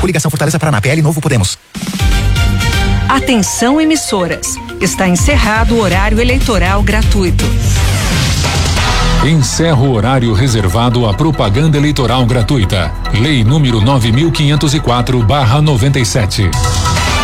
Coligação Fortaleza Paraná, PL Novo Podemos. Atenção, emissoras. Está encerrado o horário eleitoral gratuito. Encerra o horário reservado à propaganda eleitoral gratuita. Lei número 9.504/97.